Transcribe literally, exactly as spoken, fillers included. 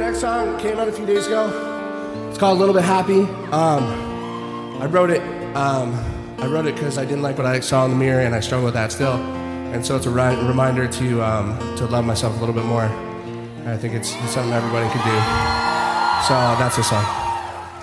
next song came out a few days ago. It's called A Little Bit Happy. Um, I wrote it. Um, I wrote it because I didn't like what I saw in the mirror, and I struggle with that still. And so it's a ri- reminder to um, to love myself a little bit more. And I think it's, it's something everybody could do. So uh, that's the song.